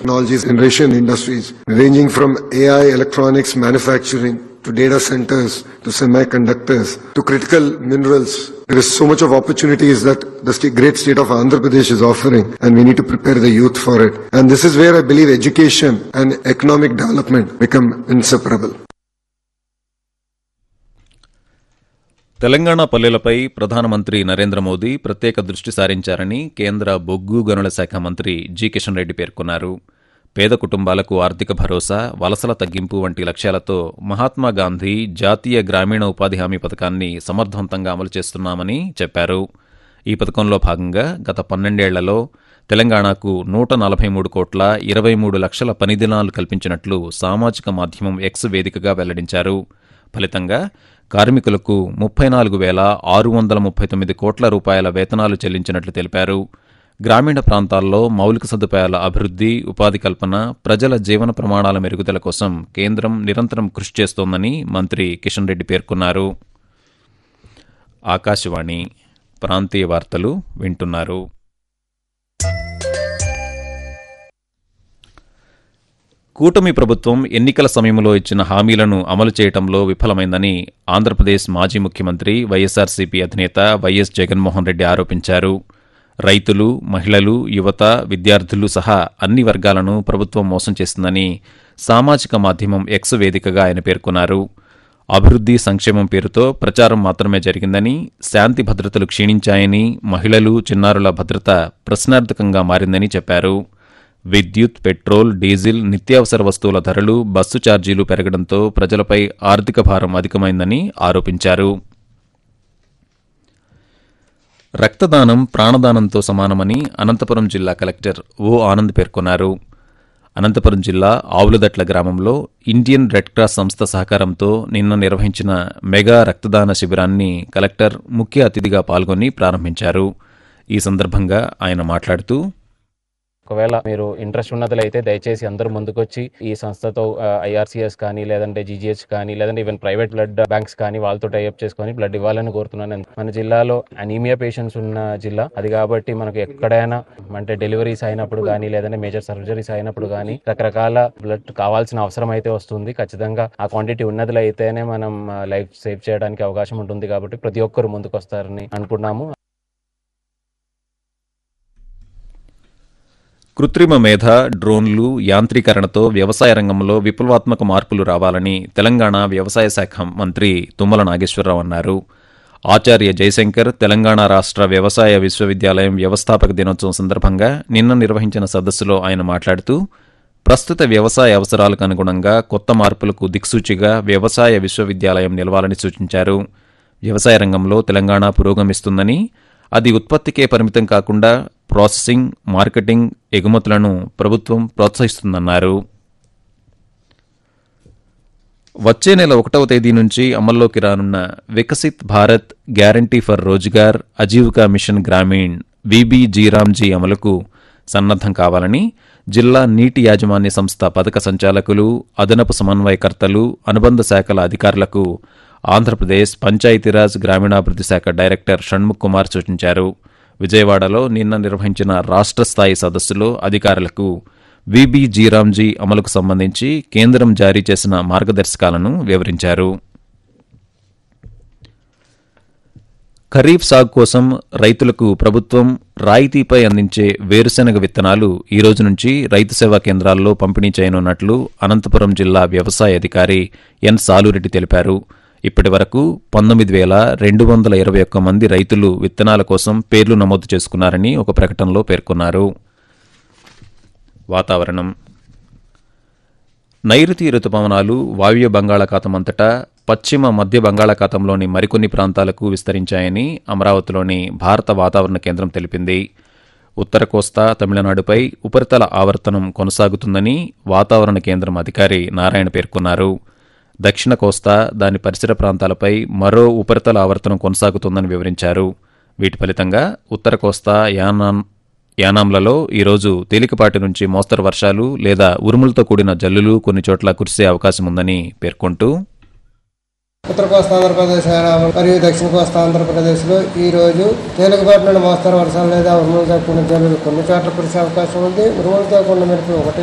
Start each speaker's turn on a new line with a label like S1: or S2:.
S1: technologies in Asian industries, ranging from AI, electronics, manufacturing, to data centers, to semiconductors, to critical minerals. There is so much of opportunities that the great state of Andhra Pradesh is offering, and we need to prepare the youth for it. And this is where I believe education and economic development become inseparable.
S2: Telangana పల్లెలపై ప్రధానమంత్రి నరేంద్ర మోదీ ప్రత్యేక దృష్టి సారించారని కేంద్ర బొగ్గు గనుల శాఖ మంత్రి G Kishan Reddy పేర్కొన్నారు. పేద కుటుంబాలకు ఆర్థిక భరోసా, వలసల తగ్గింపు వంటి లక్ష్యాలతో మహాత్మాగాంధీ జాతీయ గ్రామీణ ఉపాధి హామీ పథకాన్ని సమర్థవంతంగా అమలు చేస్తున్నామని చెప్పారు. ఈ పథకంలో భాగంగా గత 12 ఏళ్లలో తెలంగాణకు 143,23,00,000 పని దినాలు కల్పించినట్లు సామాజిక మాధ్యమం ఎక్స్ వేదికగా వెల్లడించారు. ఫలితంగా కార్మికులకు 34,639 కోట్ల రూపాయల వేతనాలు చెల్లించినట్లు తెలిపారు. గ్రామీణ ప్రాంతాల్లో మౌలిక సదుపాయాల అభివృద్ధి, ఉపాధి కల్పన, ప్రజల జీవన ప్రమాణాల మెరుగుదల కోసం కేంద్రం నిరంతరం కృషి చేస్తోందని మంత్రి కిషన్ రెడ్డి పేర్కొన్నారు. ఆకాశవాణి ప్రాంతీయ వార్తలు వింటున్నారు. కూటమి ప్రభుత్వం ఎన్నికల సమయంలో ఇచ్చిన హామీలను అమలు చేయడంలో విఫలమైందని ఆంధ్రప్రదేశ్ మాజీ ముఖ్యమంత్రి వైఎస్సార్సీపీ అధినేత వైఎస్ జగన్మోహన్ రెడ్డి ఆరోపించారు. రైతులు, మహిళలు, యువత, విద్యార్థులు సహా అన్ని వర్గాలను ప్రభుత్వం మోసం చేసిందని సామాజిక మాధ్యమం ఎక్స్ వేదికగా ఆయన పేర్కొన్నారు. అభివృద్ధి, సంక్షేమం పేరుతో ప్రచారం మాత్రమే జరిగిందని, శాంతి భద్రతలు క్షీణించాయని, మహిళలు, చిన్నారుల భద్రత ప్రశ్నార్థకంగా మారిందని చెప్పారు. విద్యుత్, పెట్రోల్, డీజిల్, నిత్యావసర వస్తువుల ధరలు, బస్సు ఛార్జీలు పెరగడంతో ప్రజలపై ఆర్థిక భారం అధికమైందని ఆరోపించారు. రక్తదానం ప్రాణదానంతో సమానమని అనంతపురం జిల్లా కలెక్టర్ ఓ ఆనంద్ పేర్కొన్నారు. అనంతపురం జిల్లా ఆవులదట్ల గ్రామంలో ఇండియన్ రెడ్ క్రాస్ సంస్థ సహకారంతో నిన్న నిర్వహించిన మెగా రక్తదాన శిబిరాన్ని కలెక్టర్ ముఖ్య అతిథిగా పాల్గొని ప్రారంభించారు. ఈ సందర్భంగా ఆయన మాట్లాడుతూ,
S3: ఒకవేళ మీరు ఇంట్రెస్ట్ ఉన్నట్లయితే దయచేసి అందరూ ముందుకొచ్చి ఈ సంస్థతో ఐఆర్సీఎస్ కానీ, లేదంటే జీజీహెచ్ కానీ, లేదంటే ఈవెన్ ప్రైవేట్ బ్లడ్ బ్యాంక్స్ కానీ వాళ్ళతో టైఅప్ చేసుకొని బ్లడ్ ఇవ్వాలని కోరుతున్నాను. మన జిల్లాలో అనీమియా పేషెంట్స్ ఉన్న జిల్లా అది కాబట్టి మనకు ఎక్కడైనా అంటే డెలివరీస్ అయినప్పుడు కానీ, లేదంటే మేజర్ సర్జరీస్ అయినప్పుడు కానీ రకరకాల బ్లడ్ కావాల్సిన అవసరం అయితే వస్తుంది. ఖచ్చితంగా ఆ క్వాంటిటీ ఉన్నట్లయితేనే మనం లైఫ్ సేవ్ చేయడానికి అవకాశం ఉంటుంది. కాబట్టి ప్రతి ఒక్కరు ముందుకు వస్తారని అనుకున్నాము.
S2: కృత్రిమ మేధ, డ్రోన్లు, యాంత్రీకరణతో వ్యవసాయ రంగంలో విప్లవాత్మక మార్పులు రావాలని తెలంగాణ వ్యవసాయ శాఖ మంత్రి తుమ్మల నాగేశ్వరరావు అన్నారు. ఆచార్య జయశంకర్ తెలంగాణ రాష్ట్ర వ్యవసాయ విశ్వవిద్యాలయం వ్యవస్థాపక దినోత్సవం సందర్భంగా నిన్న నిర్వహించిన సదస్సులో ఆయన మాట్లాడుతూ, ప్రస్తుత వ్యవసాయ అవసరాలకు అనుగుణంగా కొత్త మార్పులకు దిక్సూచిగా వ్యవసాయ విశ్వవిద్యాలయం నిలవాలని సూచించారు. వ్యవసాయ రంగంలో తెలంగాణ పురోగమిస్తుందని, అది ఉత్పత్తికే పరిమితం కాకుండా ప్రాసెసింగ్, మార్కెటింగ్, ఎగుమతులను ప్రభుత్వం ప్రోత్సహిస్తుందన్నారు. వచ్చే నెల 1వ తేదీ నుంచి అమల్లోకి రానున్న Viksit Bharat guarantee for Rozgar Ajeevika machine Grameen VBGరామ్జీ అమలుకు సన్నద్దం కావాలని జిల్లా నీటి యాజమాన్య సంస్థ పథక సంచాలకులు, అదనపు సమన్వయకర్తలు, అనుబంధ శాఖల అధికారులకు ఆంధ్రప్రదేశ్ పంచాయతీరాజ్ గ్రామీణాభివృద్ధి శాఖ డైరెక్టర్ షణ్ముఖ్ కుమార్ సూచించారు. విజయవాడలో నిన్న నిర్వహించిన రాష్ట్ర స్థాయి సదస్సులో అధికారులకు VBGరామ్జీ అమలుకు సంబంధించి కేంద్రం జారీ చేసిన మార్గదర్శకాలను వివరించారు. ఖరీఫ్ సాగు కోసం రైతులకు ప్రభుత్వం రాయితీపై అందించే వేరుశెనగ విత్తనాలు ఈ రోజు నుంచి రైతు సేవా కేంద్రాల్లో పంపిణీ చేయనున్నట్లు అనంతపురం జిల్లా వ్యవసాయ అధికారి ఎన్ సాలురెడ్డి తెలిపారు. ఇప్పటి వరకు 19,221 మంది రైతులు విత్తనాల కోసం పేర్లు నమోదు చేసుకున్నారని ఒక ప్రకటనలో పేర్కొన్నారు. వాతావరణం. నైరుతి రుతుపవనాలు వాయువ్య బంగాళాఖాతం అంతటా, పశ్చిమ మధ్య బంగాళాఖాతంలోని మరికొన్ని ప్రాంతాలకు విస్తరించాయని అమరావతిలోని భారత వాతావరణ కేంద్రం తెలిపింది. ఉత్తర కోస్తా, తమిళనాడుపై ఉపరితల ఆవర్తనం కొనసాగుతుందని వాతావరణ కేంద్రం అధికారి నారాయణ పేర్కొన్నారు. దక్షిణ కోస్తా, దాని పరిసర ప్రాంతాలపై మరో ఉపరితల ఆవర్తనం కొనసాగుతోందని వివరించారు. వీటి ఫలితంగా ఉత్తర కోస్తా, యానాంలలో ఈరోజు తేలికపాటి నుంచి మోస్తరు వర్షాలు లేదా ఉరుములతో కూడిన జల్లులు కొన్ని చోట్ల కురిసే అవకాశం ఉందని పేర్కొంటూ,
S4: ఉత్తర కోస్తా ఆంధ్రప్రదేశ్, మరియు దక్షిణ కోస్తా ఆంధ్రప్రదేశ్లో ఈ రోజు తేలికపాటి నుండి మోస్తరు వర్షాలు లేదా ఉరుములతో కూడిన జల్లులు కొన్ని చోట్ల కురిసే అవకాశం ఉంది. ఉరుములతో కూడిన మెరుపులు 1